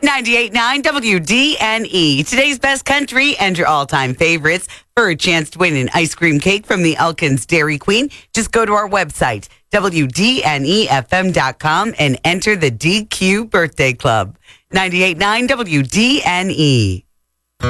98.9 WDNE. Today's best country and your all-time favorites. For a chance to win an ice cream cake from the Elkins Dairy Queen, just go to our website, WDNEFM.com, and enter the DQ Birthday Club. 98.9 WDNE.